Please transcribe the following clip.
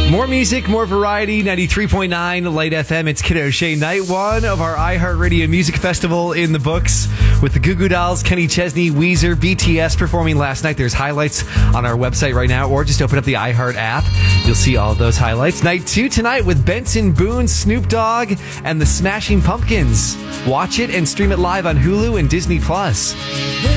More music, more variety, 93.9 Light FM. It's Kid O'Shea, night one of our iHeartRadio Music Festival in the books with the Goo Goo Dolls, Kenny Chesney, Weezer, BTS performing last night. There's highlights on our website right now, or just open up the iHeart app. You'll see all of those highlights. Night two tonight with Benson Boone, Snoop Dogg, and the Smashing Pumpkins. Watch it and stream it live on Hulu and Disney+.